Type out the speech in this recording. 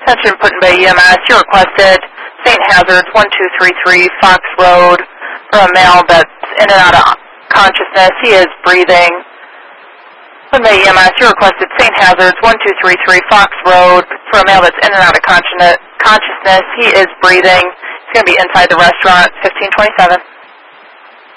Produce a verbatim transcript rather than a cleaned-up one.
Attention Putin Bay E M S, you requested Saint Hazards one two three three Fox Road for a male that's in and out of consciousness. He is breathing. Putin Bay E M S, you requested Saint Hazards one two three three Fox Road for a male that's in and out of consciousness. He is breathing. He's going to be inside the restaurant, fifteen twenty-seven.